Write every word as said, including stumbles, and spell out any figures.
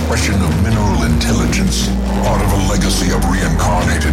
expression of mineral intelligence, part of a legacy of reincarnated